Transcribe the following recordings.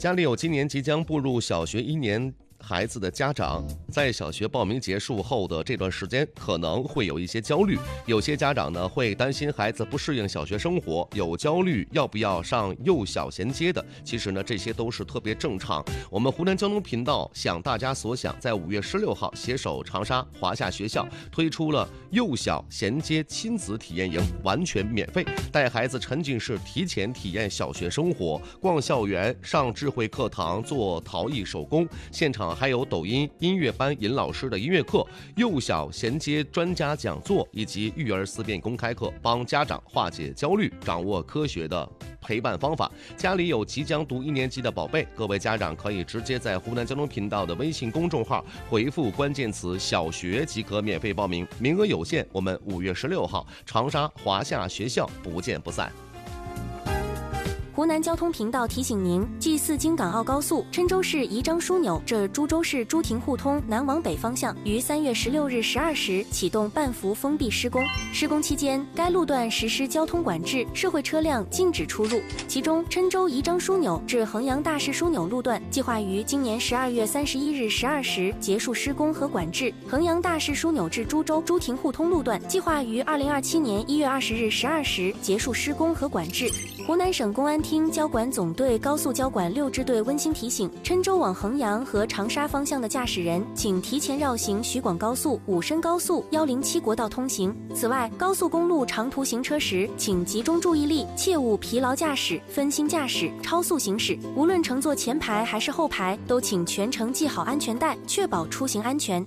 家里有今年即将步入小学1年孩子的家长，在小学报名结束后的这段时间可能会有一些焦虑，有些家长呢会担心孩子不适应小学生活，有焦虑要不要上幼小衔接的，其实呢这些都是特别正常。我们湖南交通频道想大家所想，在5月16号携手长沙华夏学校推出了幼小衔接亲子体验营，完全免费，带孩子沉浸式提前体验小学生活，逛校园，上智慧课堂，做陶艺手工，现场还有抖音音乐班尹老师的音乐课、幼小衔接专家讲座以及育儿思辨公开课，帮家长化解焦虑，掌握科学的陪伴方法。家里有即将读1年级的宝贝，各位家长可以直接在湖南交通频道的微信公众号回复关键词小学即可免费报名，名额有限，我们5月16号长沙华夏学校不见不散。 湖南交通频道提醒您：G4京港澳高速郴州市宜章枢纽至株洲市朱亭互通南往北方向于3月16日12时启动半幅封闭施工。施工期间，该路段实施交通管制，社会车辆禁止出入。其中，郴州宜章枢纽至衡阳大市枢纽路段计划于今年12月31日12时结束施工和管制；衡阳大市枢纽至株洲朱亭互通路段计划于2027年1月20日12时结束施工和管制。湖南省公安厅交管总队高速交管6支队温馨提醒：郴州往衡阳和长沙方向的驾驶人，请提前绕行徐广高速、武深高速107国道通行。此外，高速公路长途行车时，请集中注意力，切勿疲劳驾驶、分心驾驶、超速行驶。无论乘坐前排还是后排，都请全程系好安全带，确保出行安全。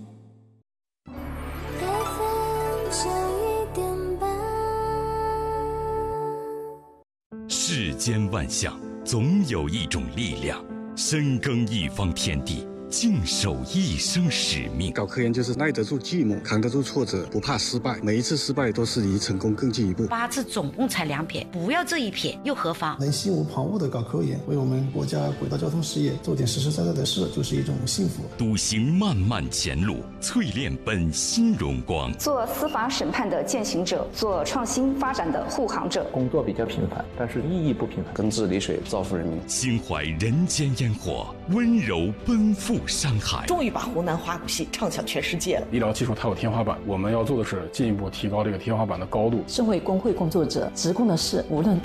世间万象，总有一种力量，深耕一方天地，静守一生使命。 搞科研就是耐得住寂寞，扛得住挫折，不怕失败，每一次失败都是离成功更进一步。 8次总共才2撇，不要这一撇又何妨？ 能心无旁骛的搞科研，为我们国家轨道交通事业做点实实在在的事，就是一种幸福。 笃行漫漫前路，淬炼本心荣光。 做司法审判的践行者，做创新发展的护航者。 工作比较平凡，但是意义不平凡。 根治丽水，造福人民。 心怀人间烟火，温柔奔赴山海。 终于把湖南花鼓戏唱响全世界了。 医疗技术它有天花板，我们要做的是进一步提高这个天花板的高度。 身为工会工作者，职工的事无论